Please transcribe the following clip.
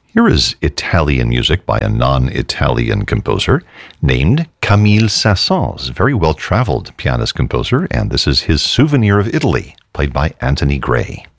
Here is Italian music by a non-Italian composer named Camille Saint-Saëns, a very well-traveled pianist composer, and this is his Souvenir of Italy, played by Anthony Gray.